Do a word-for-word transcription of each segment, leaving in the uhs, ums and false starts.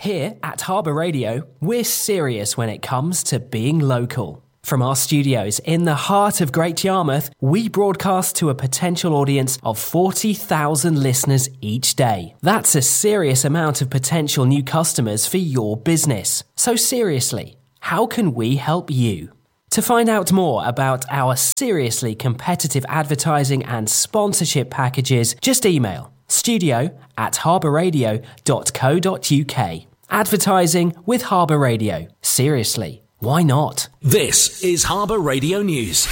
Here at Harbour Radio, we're serious when it comes to being local. From our studios in the heart of Great Yarmouth, we broadcast to a potential audience of forty thousand listeners each day. That's a serious amount of potential new customers for your business. So seriously, how can we help you? To find out more about our seriously competitive advertising and sponsorship packages, just email studio at harbourradio dot co dot uk. Advertising with Harbour Radio. Seriously, why not? This is Harbour Radio News.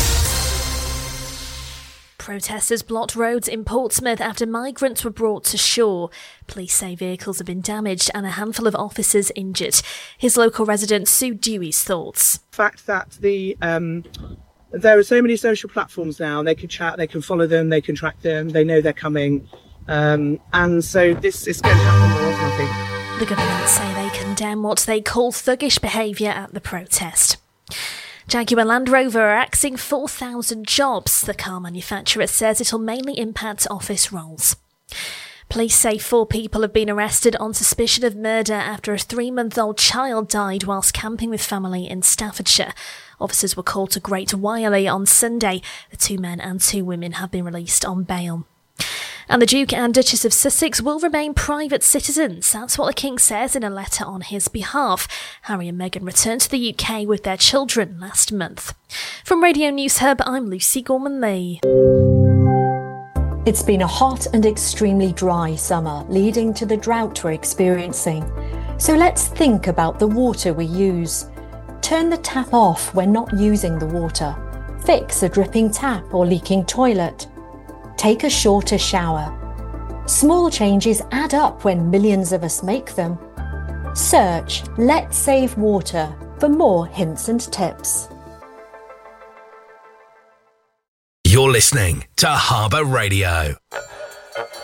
Protesters blocked roads in Portsmouth after migrants were brought to shore. Police say vehicles have been damaged and a handful of officers injured. His local resident Sue Dewey's thoughts. The fact that the um, there are so many social platforms now, they can chat, they can follow them, they can track them, they know they're coming. Um, and so this is going to happen more often, I think. The government say they condemn what they call thuggish behaviour at the protest. Jaguar Land Rover are axing four thousand jobs. The car manufacturer says it'll mainly impact office roles. Police say four people have been arrested on suspicion of murder after a three-month-old child died whilst camping with family in Staffordshire. Officers were called to Great Wyerley on Sunday. The two men and two women have been released on bail. And the Duke and Duchess of Sussex will remain private citizens. That's what the King says in a letter on his behalf. Harry and Meghan returned to the U K with their children last month. From Radio News Hub, I'm Lucy Gorman-Lee. It's been a hot and extremely dry summer, leading to the drought we're experiencing. So let's think about the water we use. Turn the tap off when not using the water. Fix a dripping tap or leaking toilet. Take a shorter shower. Small changes add up when millions of us make them. Search Let's Save Water for more hints and tips. You're listening to Harbour Radio.